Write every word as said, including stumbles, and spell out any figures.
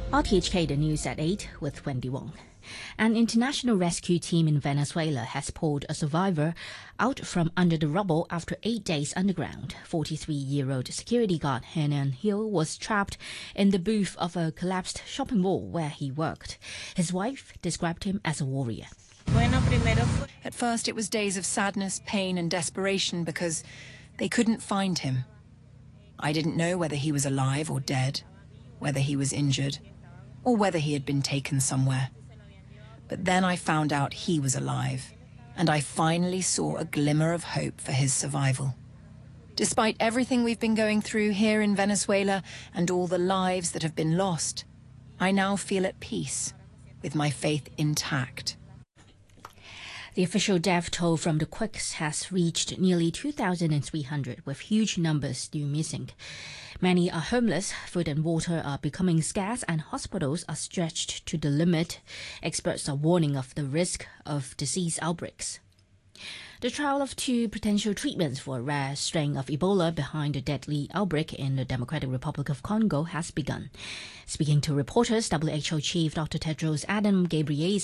R T H K, the news at eight with Wendy Wong. An international rescue team in Venezuela has pulled a survivor out from under the rubble after eight days underground. forty-three-year-old security guard Hernan Hill was trapped in the booth of a collapsed shopping mall where he worked. His wife described him as a warrior. At first it was days of sadness, pain and desperation because they couldn't find him. I didn't know whether he was alive or dead, whether he was injured, or whether he had been taken somewhere. But then I found out he was alive, and I finally saw a glimmer of hope for his survival. Despite everything we've been going through here in Venezuela and all the lives that have been lost, I now feel at peace, with my faith intact. The official death toll from the quakes has reached nearly two thousand three hundred, with huge numbers still missing. Many are homeless, food and water are becoming scarce, and hospitals are stretched to the limit. Experts are warning of the risk of disease outbreaks. The trial of two potential treatments for a rare strain of Ebola behind the deadly outbreak in the Democratic Republic of Congo has begun. Speaking to reporters, W H O Chief Doctor Tedros Adhanom Ghebreyesus